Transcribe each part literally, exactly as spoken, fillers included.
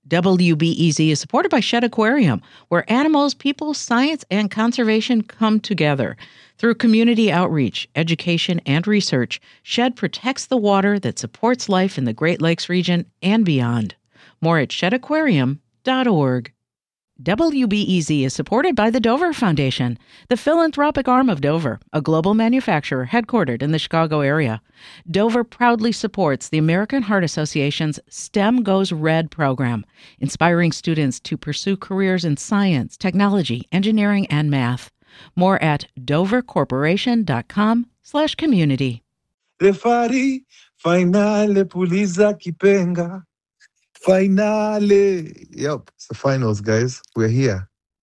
W B E Z is supported by Shed Aquarium, where animals, people, science, and conservation come together. Through community outreach, education, and research, Shed protects the water that supports life in the Great Lakes region and beyond. More at shed aquarium dot org. W B E Z is supported by the Dover Foundation, the philanthropic arm of Dover, a global manufacturer headquartered in the Chicago area. Dover proudly supports the American Heart Association's STEM Goes Red program, inspiring students to pursue careers in science, technology, engineering, and math. More at dover corporation dot com slash community. Refari, finale, puliza kipenga. Finale. Yep, it's the finals, guys. We're here.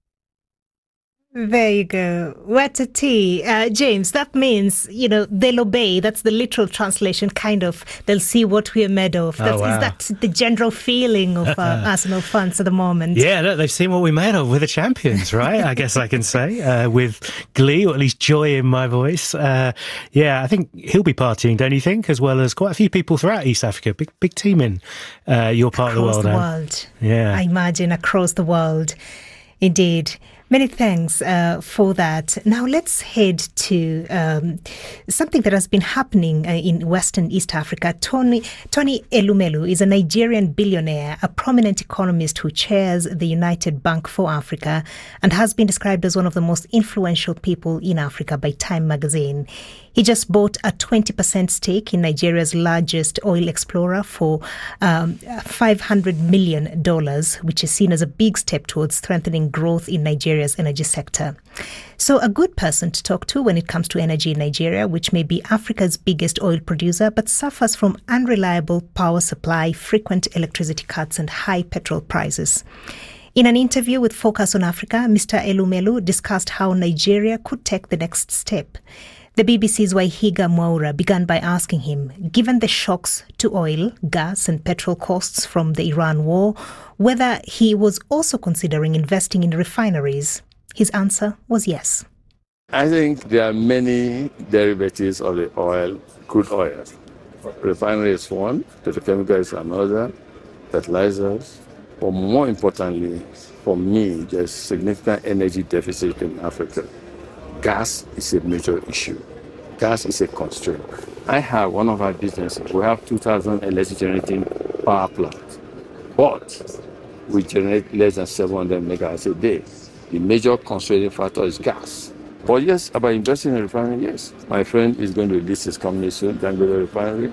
There you go. Watati. Uh, James, that means, you know, they'll obey. That's the literal translation, kind of. They'll see what we're made of. That's, oh, wow. Is that the general feeling of uh, Arsenal fans at the moment? Yeah, look, they've seen what we're made of. We're the champions, right? I guess I can say, uh, with glee, or at least joy in my voice. Uh, yeah, I think he'll be partying, don't you think? As well as quite a few people throughout East Africa. Big big team in uh, your part across of the world. Across the world. Yeah. I imagine across the world. Indeed. Many thanks uh, for that. Now let's head to um, something that has been happening uh, in Western East Africa. Tony Tony Elumelu is a Nigerian billionaire, a prominent economist who chairs the United Bank for Africa and has been described as one of the most influential people in Africa by Time magazine. He just bought a twenty percent stake in Nigeria's largest oil explorer for um, five hundred million dollars, which is seen as a big step towards strengthening growth in Nigeria's energy sector. So a good person to talk to when it comes to energy in Nigeria, which may be Africa's biggest oil producer, but suffers from unreliable power supply, frequent electricity cuts, and high petrol prices. In an interview with Focus on Africa, Mister Elumelu discussed how Nigeria could take the next step. The B B C's Waihiga Mwaura began by asking him, given the shocks to oil, gas and petrol costs from the Iran war, whether he was also considering investing in refineries. His answer was yes. I think there are many derivatives of the oil, crude oil. Refinery is one, petrochemical is another, fertilizers. But more importantly, for me, there's significant energy deficit in Africa. Gas is a major issue. Gas is a constraint. I have one of our businesses. We have two thousand electric generating power plants, but we generate less than seven hundred megawatts a day. The major constraining factor is gas. But yes, about investing in refinery, yes. My friend is going to list his company soon, Dangote Refinery.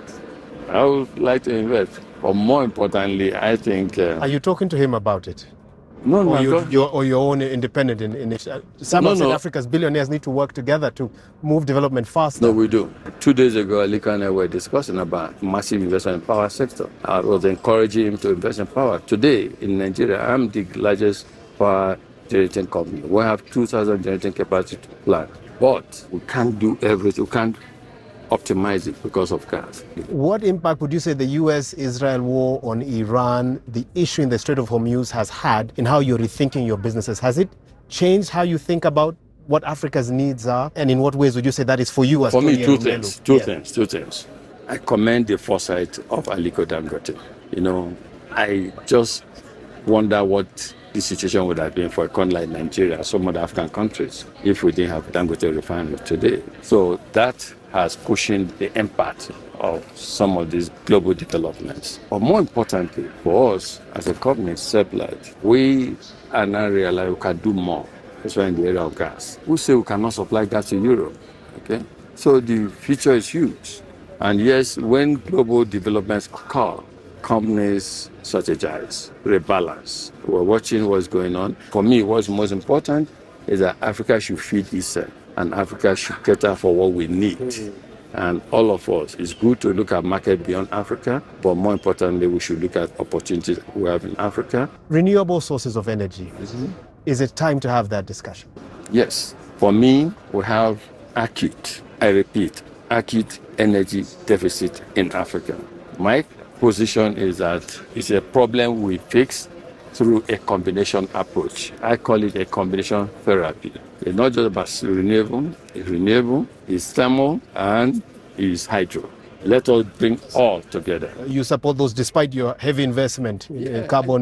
I would like to invest. But more importantly, I think... Uh, Are you talking to him about it? No, no, or, you, you're, or your own independent in, in it. Some no, of South no. Africa's billionaires need to work together to move development faster. No, we do. Two days ago, Alika and I were discussing about massive investment in power sector. I was encouraging him to invest in power. Today, in Nigeria, I'm the largest power generating company. We have two thousand generating capacity plant. But we can't do everything. We can't optimize it because of gas. What impact would you say the U S Israel war on Iran, the issue in the Strait of Hormuz has had in how you're rethinking your businesses? Has it changed how you think about what Africa's needs are? And in what ways would you say that is for you as For Tony me, two Elumelu? things, two yeah. things, two things. I commend the foresight of Aliko Dangote. You know, I just wonder what the situation would have been for a country like Nigeria and some other African countries if we didn't have Dangote refinery today. So that has cushioned the impact of some of these global developments. But more importantly, for us as a company, Seplat, we are now realizing we can do more, especially in the area of gas. We say we cannot supply gas to Europe, okay? So the future is huge. And yes, when global developments occur, companies strategize, rebalance. We're watching what's going on. For me, what's most important is that Africa should feed itself, and Africa should cater for what we need. Mm-hmm. And all of us, it's good to look at market beyond Africa, but more importantly, we should look at opportunities we have in Africa. Renewable sources of energy. Mm-hmm. Is it time to have that discussion? Yes. For me, we have acute, I repeat, acute energy deficit in Africa. My position is that it's a problem we fix through a combination approach. I call it a combination therapy. It's not just about renewable, it's renewable, it's thermal, and it's hydro. Let us bring all together. You support those despite your heavy investment in yeah. carbon